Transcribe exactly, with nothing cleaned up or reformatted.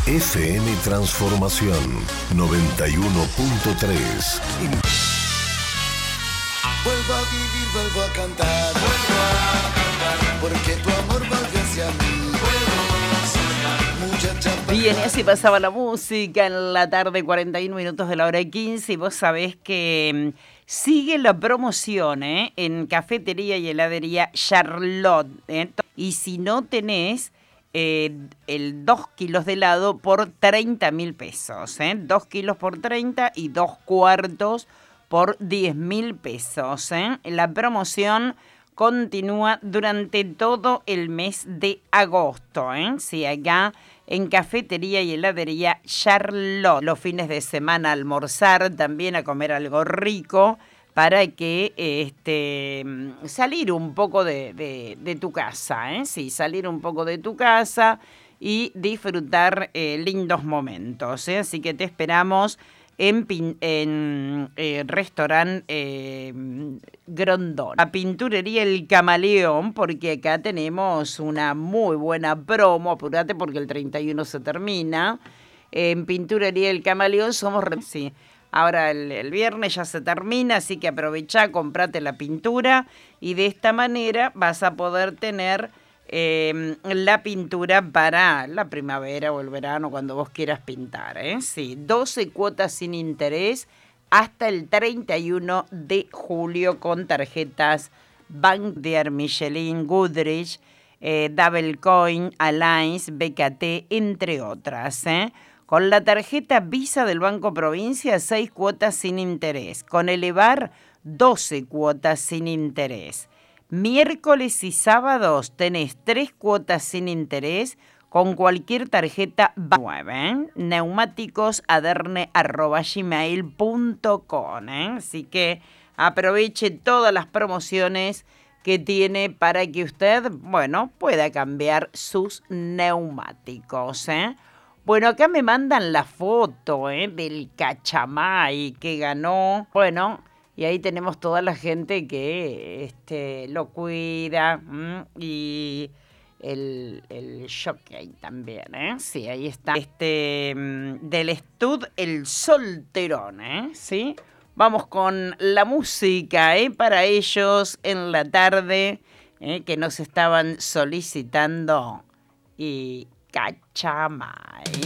F M Transformación noventa y uno punto tres. Vuelvo a vivir, vuelvo a cantar, vuelvo a cantar, porque tu amor volvió hacia mí. Muchacha, Bien, y así pasaba la música en la tarde, cuarenta y uno minutos de la hora quince, y vos sabés que mm, sigue la promoción ¿eh? en cafetería y heladería Charlotte. ¿eh? Y si no tenés eh, el dos kilos de helado por treinta mil pesos, ¿eh? dos kilos por treinta y dos cuartos por diez mil pesos. ¿eh? La promoción continúa durante todo el mes de agosto. ¿eh? Sí, acá en cafetería y heladería Charlotte. Los fines de semana a almorzar, también a comer algo rico, para que este salir un poco de, de, de tu casa. ¿eh? Sí, salir un poco de tu casa y disfrutar eh, lindos momentos. ¿eh? Así que te esperamos en, pin, en eh, restaurante eh, Grondona. La pinturería El Camaleón, porque acá tenemos una muy buena promo. Apurate porque el treinta y uno se termina. En Pinturería El Camaleón somos... Sí, ahora el, el viernes ya se termina, así que aprovechá, comprate la pintura y de esta manera vas a poder tener Eh, la pintura para la primavera o el verano, cuando vos quieras pintar. ¿eh? Sí, doce cuotas sin interés hasta el treinta y uno de julio con tarjetas Bank de Michelin, Goodrich, eh, Double Coin, Alliance, B K T, entre otras. ¿eh? Con la tarjeta Visa del Banco Provincia, seis cuotas sin interés. Con Elevar, doce cuotas sin interés. Miércoles y sábados tenés tres cuotas sin interés con cualquier tarjeta nueve. ¿eh? Neumáticos aderne arroba gmail punto com. ¿eh? Así que aproveche todas las promociones que tiene para que usted, bueno, pueda cambiar sus neumáticos. ¿eh? Bueno, acá me mandan la foto ¿eh? del Cachamay que ganó. Bueno, y ahí tenemos toda la gente que este, lo cuida ¿m? y el, el jockey también, ¿eh? Sí, ahí está. Este, del Estud El Solterón, ¿eh? Sí. Vamos con la música, ¿eh? Para ellos en la tarde, ¿eh? Que nos estaban solicitando y Cachamay.